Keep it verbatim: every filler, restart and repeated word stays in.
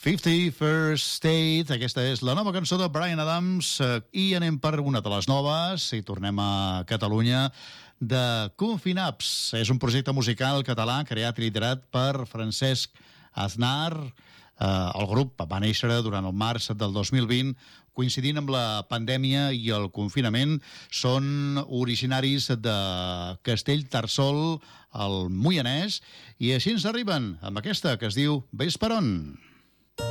fifty-first State, aquesta és la nova cançó de Bryan Adams, eh, i anem per una de les noves, i tornem a Catalunya, de Confinaps. És un projecte musical català creat i liderat per Francesc Aznar. Eh, el grup va néixer durant el març del dos mil vint, coincidint amb la pandèmia i el confinament. Són originaris de Castellterçol, al Moianès, i així ens arriben amb aquesta que es diu Vesperon.